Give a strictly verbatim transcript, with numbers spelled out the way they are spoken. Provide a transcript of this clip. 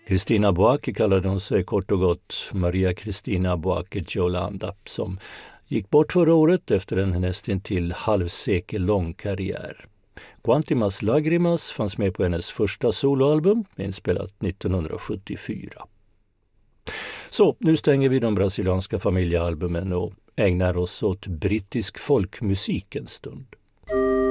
Cristina Buarque kallade hon sig kort och gott, Maria Cristina Buarque de Holanda, som gick bort förra året efter en nästintill halvsekellång karriär. Quantimas Lagrimas fanns med på hennes första soloalbum, inspelat nittonhundrasjuttiofyra. Så, nu stänger vi de brasilianska familjealbumen och ägnar oss åt brittisk folkmusik en stund.